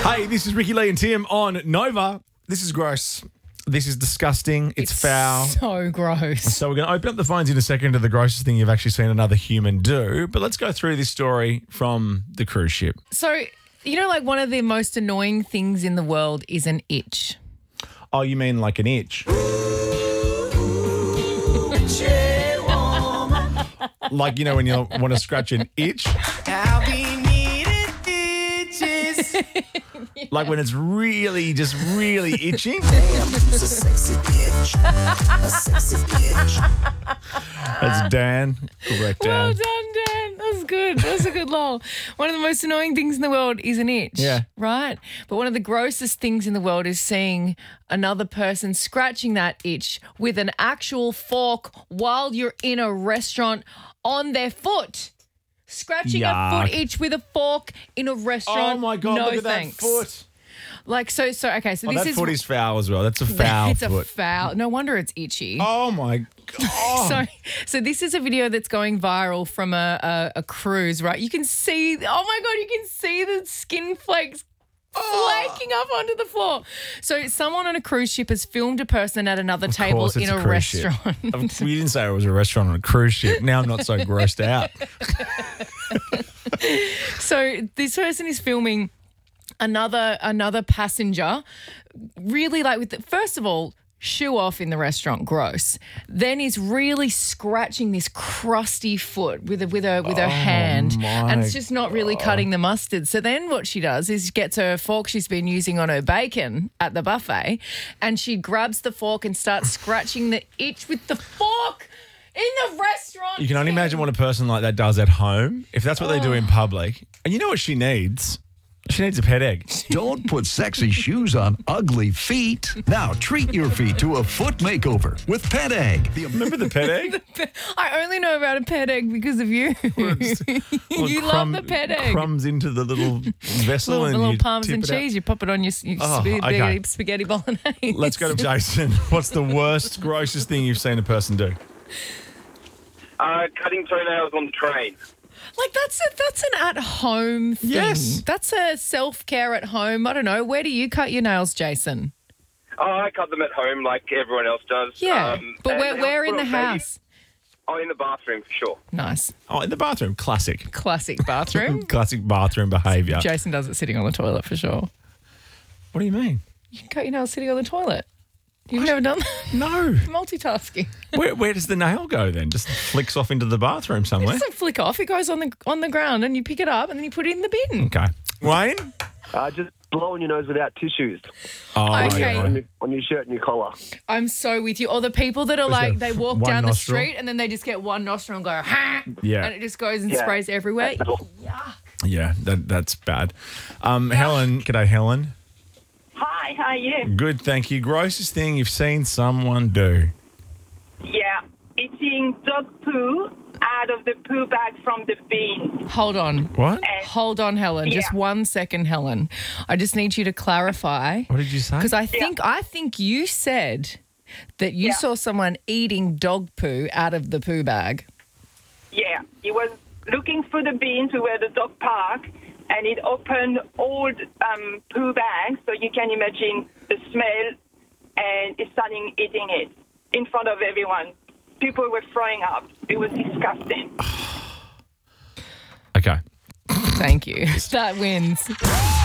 Hey, this is Ricky Lee and Tim on Nova. This is gross. This is disgusting. It's foul. So gross. So we're going to open up the phones in a second to the grossest thing you've actually seen another human do. But let's go through this story from the cruise ship. So, you know, like one of the most annoying things in the world is an itch. Oh, you mean like an itch? Like, you know, when you want to scratch an itch? Like when it's really, just really itching? It's a sexy bitch. A sexy bitch. That's Dan. Correct, Dan. Well done, Dan. That's good. That's a good lol. One of the most annoying things in the world is an itch. Yeah. Right? But one of the grossest things in the world is seeing another person scratching that itch with an actual fork while you're in a restaurant on their foot. Scratching a Yuck. foot itch with a fork in a restaurant. Oh, my God. No Look at thanks. that foot. Like, so okay, so Oh, this that is... foot is foul as well. That's a foul It's foot. a foul. No wonder it's itchy. Oh, my God. So this is a video that's going viral from a cruise, right? You can see, oh my God, you can see the skin flakes flaking up onto the floor. So someone on a cruise ship has filmed a person at another table course it's in a cruise ship. restaurant. We didn't say it was a restaurant on a cruise ship. Now I'm not so grossed out. So this person is filming another passenger, really like with first of all, shoe off in the restaurant, gross. Then he's really scratching this crusty foot with her hand, and it's just not really cutting the mustard. So then what she does is gets her fork she's been using on her bacon at the buffet, and she grabs the fork and starts scratching the itch with the fork in the restaurant. You can only imagine what a person like that does at home. If that's what they do in public. And you know what she needs? She needs a pet egg. Don't put sexy shoes on ugly feet. Now treat your feet to a foot makeover with Pet Egg. Remember the pet egg? I only know about a pet egg because of you. You love the pet egg. Crumbs into the little vessel Little, and little you parmesan tip it out. cheese. You pop it on your okay. spaghetti bolognese. Let's go to Jason. What's the worst, grossest thing you've seen a person do? Cutting toenails on the train. Like that's an at-home thing. Yes. That's a self-care at home. I don't know. Where do you cut your nails, Jason? Oh, I cut them at home like everyone else does. Yeah. But and where in put the on house? Oh, in the bathroom for sure. Nice. Oh, in the bathroom. Classic. Classic bathroom. Classic bathroom behaviour. Jason does it sitting on the toilet for sure. What do you mean? You can cut your nails sitting on the toilet. You've never done that? No. Multitasking. Where does the nail go then? Just flicks off into the bathroom It somewhere? doesn't flick off. It goes on the ground and you pick it up and then you put it in the bin. Okay. Wayne? Just blow on your nose without tissues Oh, Okay. yeah. on your shirt and your collar. I'm so with you. Or the people that are like, they walk one down nostril? the street and then they just get one nostril and go, ha! Yeah. And it just goes and Yeah. sprays everywhere. Yeah, that's bad. Helen, g'day, Helen. Hi, how are you? Good, thank you. Grossest thing you've seen someone do? Yeah, eating dog poo out of the poo bag from the bin. Hold on. What? Hold on, Helen. Just Yeah. 1 second, Helen. I just need you to clarify. What did you say? Because I think you said that you Yeah. saw someone eating dog poo out of the poo bag. Yeah, he was looking for the bin to where the dog park, and it opened old poo bags, so you can imagine the smell, and he started eating it in front of everyone. People were throwing up. It was disgusting. Okay. Thank you. That wins.